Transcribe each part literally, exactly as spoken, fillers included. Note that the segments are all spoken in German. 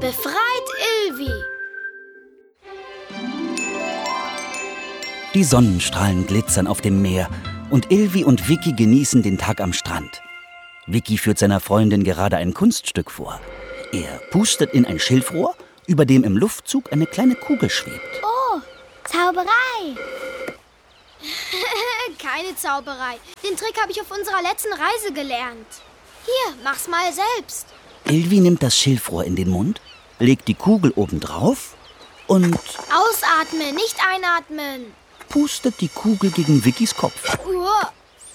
Befreit Ilvi! Die Sonnenstrahlen glitzern auf dem Meer und Ilvi und Vicky genießen den Tag am Strand. Vicky führt seiner Freundin gerade ein Kunststück vor. Er pustet in ein Schilfrohr, über dem im Luftzug eine kleine Kugel schwebt. Oh, Zauberei! Keine Zauberei. Den Trick habe ich auf unserer letzten Reise gelernt. Hier, mach's mal selbst. Ilvi nimmt das Schilfrohr in den Mund, legt die Kugel oben drauf und Ausatmen, nicht einatmen. pustet die Kugel gegen Vickys Kopf. Uah.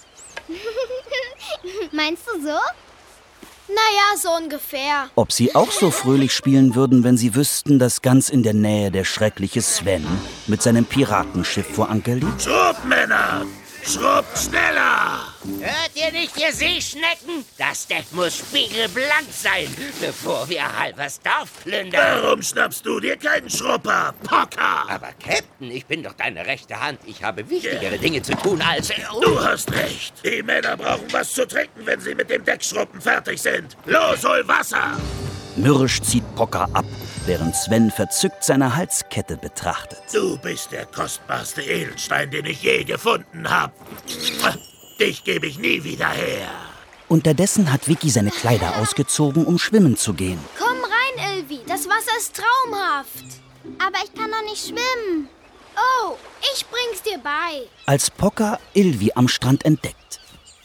Meinst du so? Naja, so ungefähr. Ob sie auch so fröhlich spielen würden, wenn sie wüssten, dass ganz in der Nähe der schreckliche Sven mit seinem Piratenschiff vor Anker liegt? Schrubbt, Männer! Schrubbt schneller! Hört ihr nicht, ihr Seeschnecken? Das Deck muss spiegelblank sein, bevor wir Halvers Dorf plündern. Warum schnappst du dir keinen Schrupper, Pocker? Aber Captain, ich bin doch deine rechte Hand. Ich habe wichtigere Dinge zu tun als... Du hast recht. Die Männer brauchen was zu trinken, wenn sie mit dem Deckschruppen fertig sind. Los, hol Wasser! Mürrisch zieht Pocker ab, während Sven verzückt seine Halskette betrachtet. Du bist der kostbarste Edelstein, den ich je gefunden habe. Dich gebe ich nie wieder her. Unterdessen hat Vicky seine Kleider ausgezogen, um schwimmen zu gehen. Komm rein, Ilvi. Das Wasser ist traumhaft. Aber ich kann doch nicht schwimmen. Oh, ich bring's dir bei. Als Pocker Ilvi am Strand entdeckt.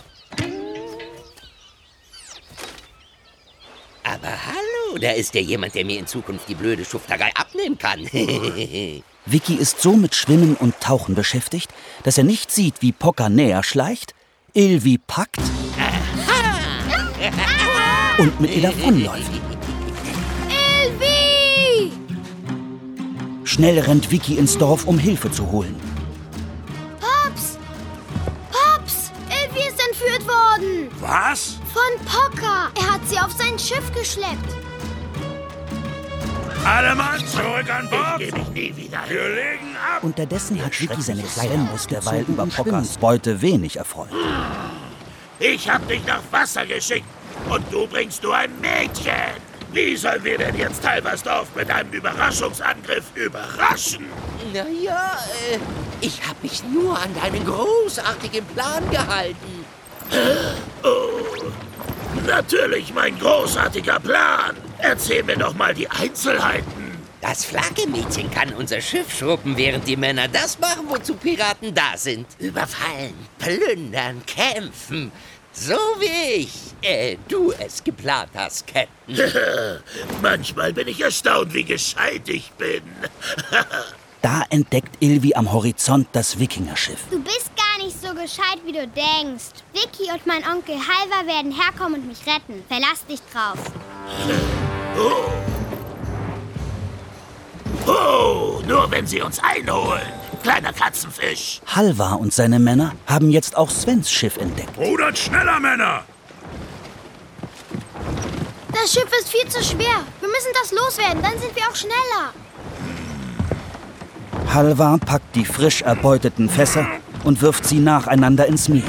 Aber hallo, da ist ja jemand, der mir in Zukunft die blöde Schufterei abnehmen kann. Vicky ist so mit Schwimmen und Tauchen beschäftigt, dass er nicht sieht, wie Pocker näher schleicht, Ilvi packt und mit ihr davonläuft. Ilvi! Schnell rennt Vicky ins Dorf, um Hilfe zu holen. Pops! Pops! Ilvi ist entführt worden. Was? Von Pocker. Er hat sie auf sein Schiff geschleppt. Alle Mann zurück an Bord! Dich gebe ich nie wieder her. Wir legen ab! Unterdessen hat Vicky seine Kleider ausgezogen, über Pockers Beute wenig erfreut. Ich hab dich nach Wasser geschickt und du bringst nur ein Mädchen. Wie sollen wir denn jetzt Halversdorf mit einem Überraschungsangriff überraschen? Naja, äh, ich habe mich nur an deinen großartigen Plan gehalten. Oh, natürlich mein großartiger Plan. Erzähl mir doch mal die Einzelheiten. Das Flagge-Mädchen kann unser Schiff schruppen, während die Männer das machen, wozu Piraten da sind. Überfallen, plündern, kämpfen. So wie ich, äh, du es geplant hast, Captain. Manchmal bin ich erstaunt, wie gescheit ich bin. Da entdeckt Ilvi am Horizont das Wikingerschiff. Du bist gar nicht so gescheit, wie du denkst. Vicky und mein Onkel Halver werden herkommen und mich retten. Verlass dich drauf. Oh. Oh, nur wenn sie uns einholen. Kleiner Katzenfisch. Halvar und seine Männer haben jetzt auch Svens Schiff entdeckt. Rudert schneller, Männer! Das Schiff ist viel zu schwer. Wir müssen das loswerden, dann sind wir auch schneller. Halvar packt die frisch erbeuteten Fässer und wirft sie nacheinander ins Meer.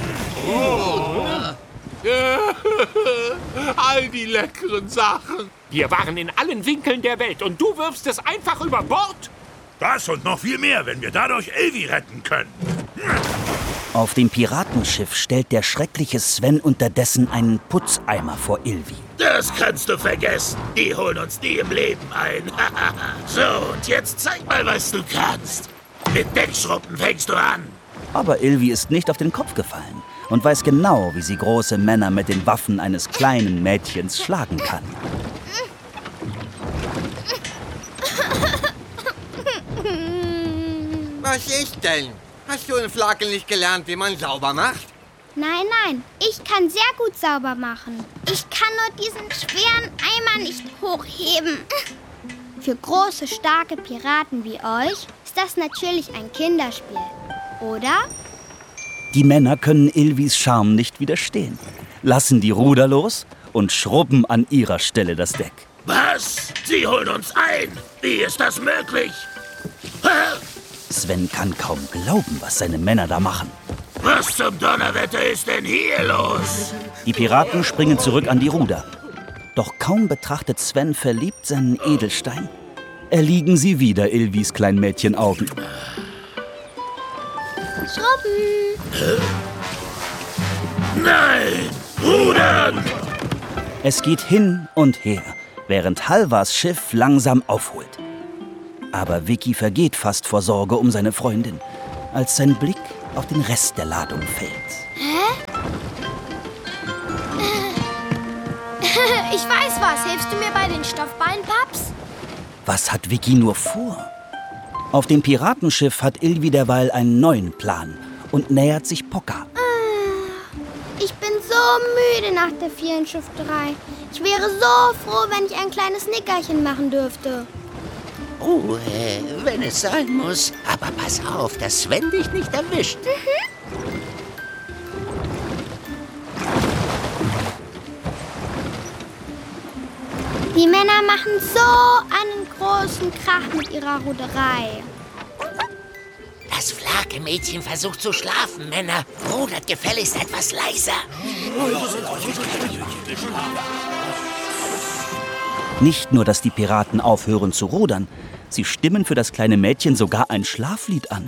All die leckeren Sachen. Wir waren in allen Winkeln der Welt und du wirfst es einfach über Bord? Das und noch viel mehr, wenn wir dadurch Ilvi retten können. Auf dem Piratenschiff stellt der schreckliche Sven unterdessen einen Putzeimer vor Ilvi. Das kannst du vergessen. Die holen uns nie im Leben ein. So, und jetzt zeig mal, was du kannst. Mit Deckschruppen fängst du an. Aber Ilvi ist nicht auf den Kopf gefallen und weiß genau, wie sie große Männer mit den Waffen eines kleinen Mädchens schlagen kann. Was ist denn? Hast du in Flagge nicht gelernt, wie man sauber macht? Nein, nein, ich kann sehr gut sauber machen. Ich kann nur diesen schweren Eimer nicht hochheben. Für große, starke Piraten wie euch ist das natürlich ein Kinderspiel, oder? Die Männer können Ilvis Charme nicht widerstehen, lassen die Ruder los und schrubben an ihrer Stelle das Deck. Was? Sie holen uns ein? Wie ist das möglich? Hä? Sven kann kaum glauben, was seine Männer da machen. Was zum Donnerwetter ist denn hier los? Die Piraten springen zurück an die Ruder. Doch kaum betrachtet Sven verliebt seinen Edelstein, erliegen sie wieder Ilvis Kleinmädchenaugen. Schruppen! Nein! Rudern! Es geht hin und her, während Halvars Schiff langsam aufholt. Aber Vicky vergeht fast vor Sorge um seine Freundin, als sein Blick auf den Rest der Ladung fällt. Ich weiß was. Hilfst du mir bei den Stoffballen, Paps? Was hat Vicky nur vor? Auf dem Piratenschiff hat Ilvi derweil einen neuen Plan und nähert sich Poca. Ich bin so müde nach der vielen Schufterei. Ich wäre so froh, wenn ich ein kleines Nickerchen machen dürfte. Ruhe, wenn es sein muss. Aber pass auf, dass Sven dich nicht erwischt. Die Männer machen so einen großen Krach mit ihrer Ruderei. Das Flakemädchen versucht zu schlafen, Männer. Rudert gefälligst etwas leiser. Nicht nur, dass die Piraten aufhören zu rudern, sie stimmen für das kleine Mädchen sogar ein Schlaflied an.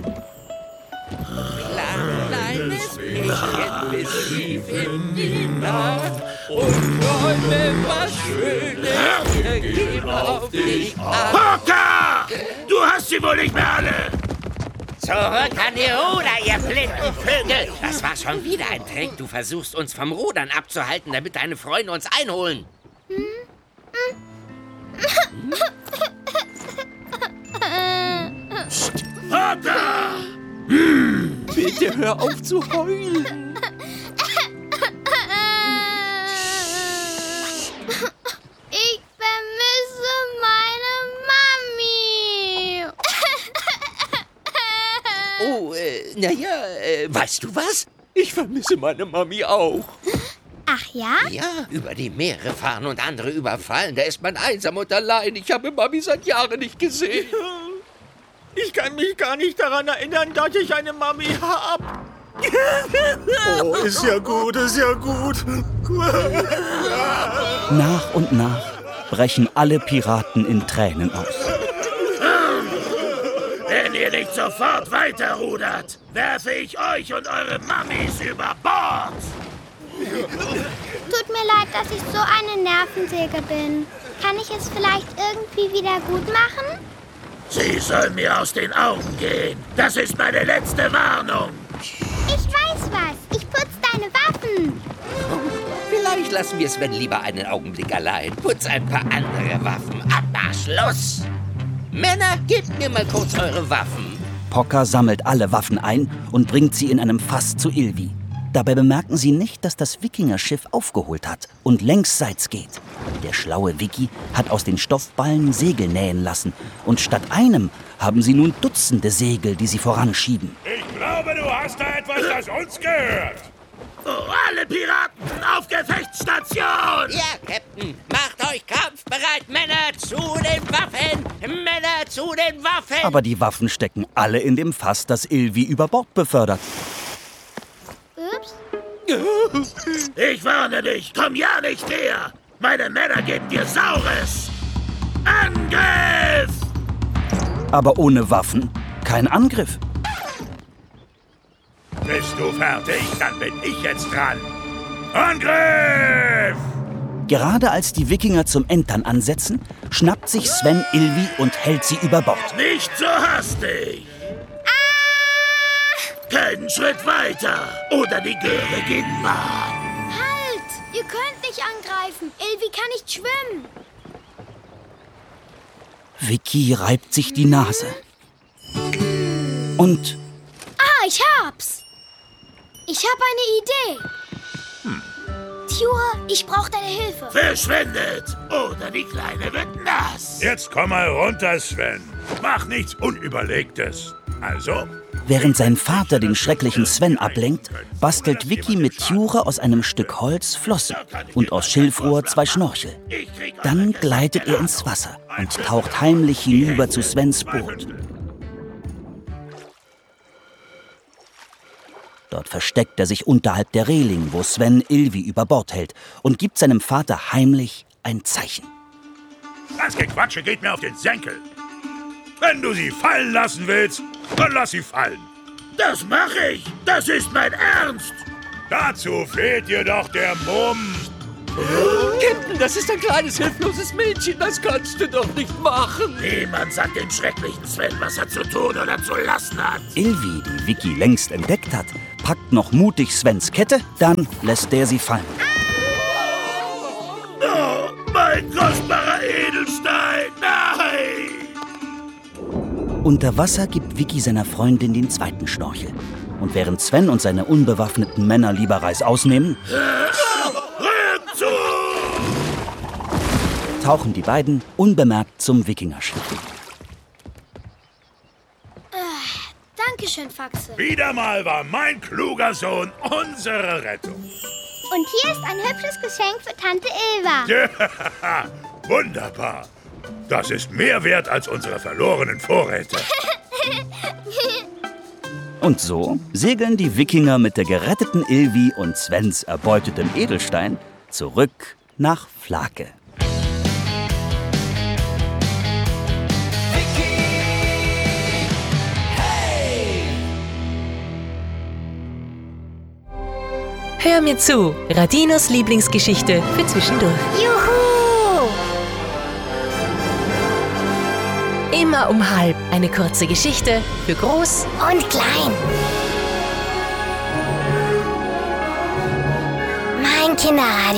Kleines Mädchen bis tief in die Nacht und träume was Schönes, wir geben auf dich ab. Poca! Du hast sie wohl nicht mehr alle! Zurück an die Ruder, ihr blinden Vögel! Das war schon wieder ein Trick. Du versuchst, uns vom Rudern abzuhalten, damit deine Freunde uns einholen. Poca! Bitte hör auf zu heulen. Ich vermisse meine Mami. Oh, äh, naja, äh, weißt du was? Ich vermisse meine Mami auch. Ach ja? Ja, über die Meere fahren und andere überfallen. Da ist man einsam und allein. Ich habe Mami seit Jahren nicht gesehen. Ich kann mich gar nicht daran erinnern, dass ich eine Mami hab. Oh, ist ja gut, ist ja gut. Nach und nach brechen alle Piraten in Tränen aus. Wenn ihr nicht sofort weiterrudert, werfe ich euch und eure Mamis über Bord! Tut mir leid, dass ich so eine Nervensäge bin. Kann ich es vielleicht irgendwie wieder gut machen? Sie soll mir aus den Augen gehen. Das ist meine letzte Warnung. Ich weiß was. Ich putz deine Waffen. Vielleicht lassen wir Sven lieber einen Augenblick allein. Putz ein paar andere Waffen. Aber Schluss! Männer, gebt mir mal kurz eure Waffen. Poca sammelt alle Waffen ein und bringt sie in einem Fass zu Ilvi. Dabei bemerken sie nicht, dass das Wikingerschiff aufgeholt hat und längsseits geht. Der schlaue Vicky hat aus den Stoffballen Segel nähen lassen. Und statt einem haben sie nun Dutzende Segel, die sie voranschieben. Ich glaube, du hast da etwas, das uns gehört. Oh, alle Piraten auf Gefechtsstation! Ja, Captain, macht euch kampfbereit, Männer, zu den Waffen! Männer, zu den Waffen! Aber die Waffen stecken alle in dem Fass, das Ilvi über Bord befördert. Ups. Ich warne dich, komm ja nicht her! Meine Männer geben dir Saures! Angriff! Aber ohne Waffen kein Angriff. Bist du fertig? Dann bin ich jetzt dran. Angriff! Gerade als die Wikinger zum Entern ansetzen, schnappt sich Sven Ilvi und hält sie über Bord. Nicht so hastig! Keinen Schritt weiter, oder die Göre geht mal. Halt! Ihr könnt nicht angreifen. Ilvi kann nicht schwimmen. Vicky reibt sich die Nase. Und Ah, ich hab's. Ich hab eine Idee. Hm. Tjur, ich brauch deine Hilfe. Verschwendet, oder die Kleine wird nass. Jetzt komm mal runter, Sven. Mach nichts Unüberlegtes. Also? während sein Vater den schrecklichen Sven ablenkt, bastelt Vicky mit Tjure aus einem Stück Holz Flossen und aus Schilfrohr zwei Schnorchel. Dann gleitet er ins Wasser und taucht heimlich hinüber zu Svens Boot. Dort versteckt er sich unterhalb der Reling, wo Sven Ilvi über Bord hält, und gibt seinem Vater heimlich ein Zeichen. Das Gequatsche geht mir auf den Senkel. Wenn du sie fallen lassen willst, dann lass sie fallen. Das mache ich. Das ist mein Ernst. Dazu fehlt dir doch der Mumm. Captain, das ist ein kleines, hilfloses Mädchen. Das kannst du doch nicht machen. Niemand sagt dem schrecklichen Sven, was er zu tun oder zu lassen hat. Ilvi, die Vicky längst entdeckt hat, packt noch mutig Svens Kette, dann lässt der sie fallen. Oh, mein kostbarer Edelstein, nein! Unter Wasser gibt Vicky seiner Freundin den zweiten Schnorchel. Und während Sven und seine unbewaffneten Männer lieber Reis ausnehmen, Rückzug! tauchen die beiden unbemerkt zum Wikingerschiff. Dankeschön, Faxe. Wieder mal war mein kluger Sohn unsere Rettung. Und hier ist ein hübsches Geschenk für Tante Ilva. Ja, wunderbar. Das ist mehr wert als unsere verlorenen Vorräte. Und so segeln die Wikinger mit der geretteten Ilvi und Svens erbeutetem Edelstein zurück nach Flake. Hör mir zu, Radinos Lieblingsgeschichte für zwischendurch. Juhu! Immer um halb eine kurze Geschichte für groß Und klein. Mein Kinderradio.